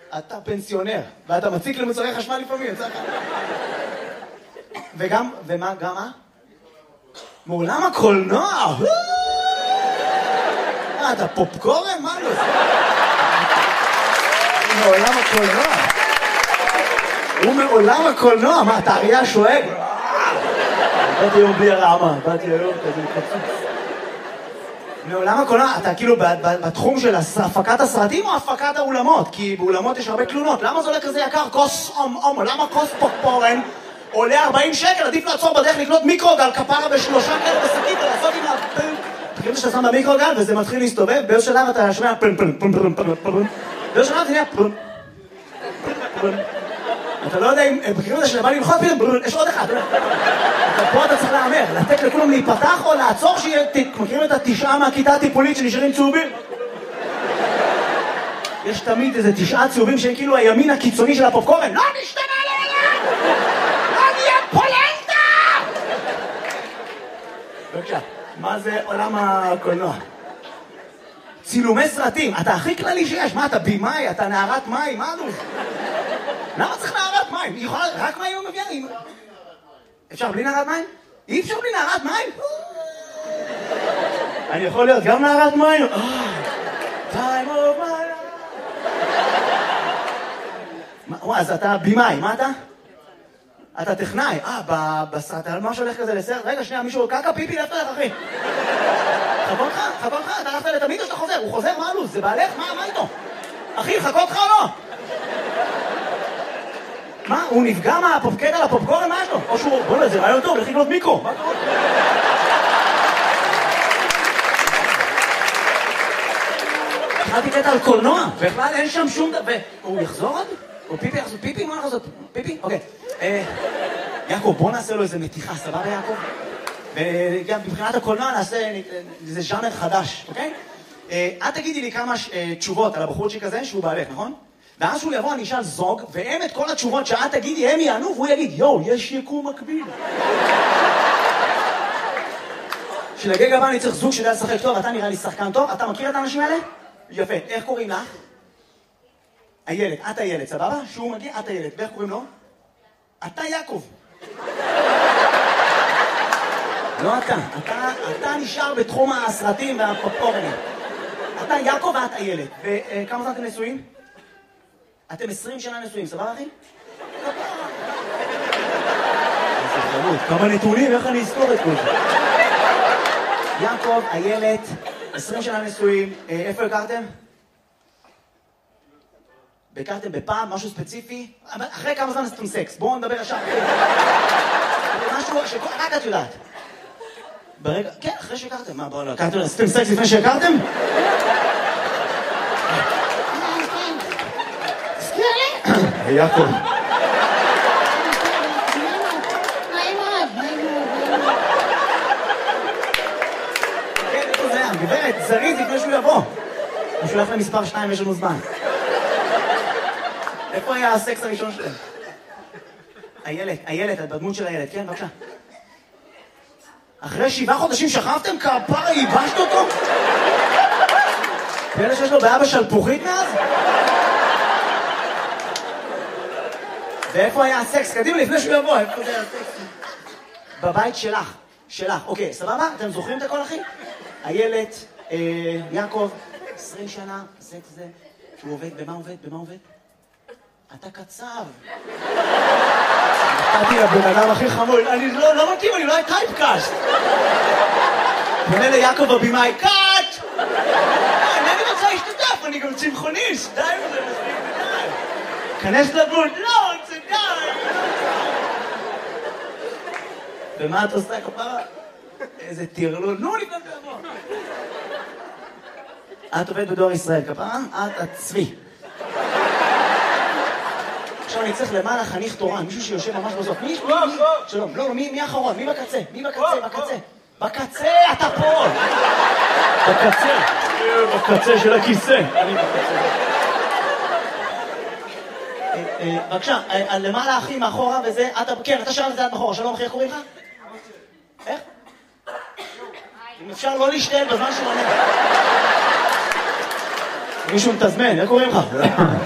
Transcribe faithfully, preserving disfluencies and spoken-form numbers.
אתה פנסיונר, ואתה מציק למוצרי חשמל לפעמים, יצא לך. וגם, ומה, גם מה? מעולם הקולנוע! מה, אתה פופקורן? מה לא? מעולם הקולנוע. הוא מעולם הקולנוע, מה, אתה אריה השואג? באתי היום בלי הרעמה, באתי היום כזה מקצוץ. מעולם הקולנוע, אתה כאילו בתחום של הפקת הסרטים או הפקת האולמות? כי באולמות יש הרבה תלונות. למה זה עולה כזה יקר? כוס אום אום, למה כוס פופקורן עולה ארבעים שקל? עדיף לעצור בדרך לקנות מיקרוגל כפרה בשלושה כאלה בשקית ולעשות עם הפן. תקראו שאתה שם במיקרוגל וזה מתחיל להסתובב, באיזה שלב אתה שומע פן פן פן פן פן פן. באיזה שלב זה נהיה פן פן. אתה לא יודע אם בקריאות הזה שבא ללחוץ פתאום, יש עוד אחד. פה אתה צריך לאמר, לתת לכולם להיפתח או לעצור שיהיה, מכירים את התשעה מהכיתה הטיפולית שנשארים צהובים? יש תמיד איזה תשעה צהובים שהם כאילו הימין הקיצוני של הפופקורן. לא נשתנה לעולם! לא נהיה פולנטה! בבקשה, מה זה עולם הקולנוע? צילומי סרטים, אתה הכי כללי שיש. מה, אתה בימאי? אתה נערת מים? מה אלוף? למה צריך נערת מים? היא יכולה רק מים או מביאה? אפשר בלי נערת מים? אי אפשר בלי נערת מים? אני יכול להיות גם נערת מים? time of my life. אז אתה בימאי, מה אתה? אתה טכנאי. אה, בסרט, משהו הולך כזה לסרט? רגע, שנייה, מישהו קקה פיפי, לאפת לך, אחי. חכות לך, חכות לך, אתה הלכת לתמיד או שאתה חוזר? הוא חוזר, מה אלוף? זה בעלך? מה איתו? אחי, חכות לך או לא? מה? הוא נפגע מהפופקט על הפופקורן? מה יש לו? או שהוא... בוא לא, זה רעיון טוב, לכי לקנות מיקרו. מה קורה? התחלתי קטע על קולנוע, בכלל אין שם שום דבר. הוא יחזור עוד? הוא פיפי יחזור? פיפי? מה יחזור? פיפי? אוקיי. יעקב, בוא נעשה לו איזה מתיחה, סבבה יעקב? וגם מבחינת הקולנוע נעשה איזה ז'אנר חדש, אוקיי? את תגידי לי כמה תשובות על הבחורצ'יק הזה שהוא בעלך, נכון? ואז שהוא יבוא, אני אשאל זוג, והם את כל התשובות שאת תגידי, הם יענו, והוא יגיד, יואו, יש יקום מקביל. שלגג הבא אני צריך זוג שיודע לשחק טוב, אתה נראה לי שחקן טוב, אתה מכיר את האנשים האלה? יפה, איך קוראים לך? הילד, את הילד, סבבה? שהוא מגיע, את הילד, ואיך קוראים לו? אתה יעקב. לא אתה, אתה, אתה נשאר בתחום הסרטים והפופקורנים. אתה יעקב ואת הילד. וכמה זמן אתם נשואים? אתם עשרים שנה נשואים, סבבה אחי? כמה נתונים, איך אני אזכור את כל זה? יעקב, הילד, עשרים שנה נשואים, איפה הכרתם? הכרתם בפעם, משהו ספציפי? אחרי כמה זמן עשיתם סקס? בואו נדבר ישר. משהו שרק את יודעת. ברגע, כן, אחרי שהכרתם. מה, בואו לא, הכרתם, עשיתם סקס לפני שהכרתם? יעקב. כן, איפה זה היה? גברת, זריז לפני שהוא יבוא. הוא שולח למספר שתיים, יש לנו זמן. איפה היה הסקס הראשון שלהם? הילד, הילד, בדמות של הילד, כן, בבקשה. אחרי שבעה חודשים שכבתם כפרה, ייבשת אותו? ואלה שיש לו בעיה בשלפוחית מאז? ואיפה היה הסקס? קדימה, לפני שהוא יבוא, איפה זה היה הסקס? בבית שלך, שלך. אוקיי, סבבה? אתם זוכרים את הכל, אחי? הילד, יעקב, עשרים שנה, סקס זה, שהוא עובד, במה עובד? במה עובד? אתה קצב. נתתי לבן אדם הכי חמוד, אני לא מתאים, אני לא היה טייפקאסט. פונה ליעקב הבימאי, קאט! אני רוצה להשתתף, אני גם צמחוניסט, די וזה מספיק די. כנס לבוד, לא, זה די. ומה את עושה כפרה? איזה תירלול, נו לפני תבוא. את עובדת בדואר ישראל, כפרה? את הצבי. עכשיו אני צריך למעלה חניך תורן, מישהו שיושב ממש בסוף. מי? שלום, לא, מי האחרון? מי בקצה? מי בקצה? בקצה. בקצה, אתה פה! בקצה. בקצה של הכיסא. אני בקצה. בבקשה, למעלה הכי מאחורה וזה, כן, אתה שאלת את זה עד מאחורה. שלום אחי, איך קוראים לך? איך? אם אפשר לא להשתעל בזמן שהוא עונה. מישהו מתזמן, איך קוראים לך?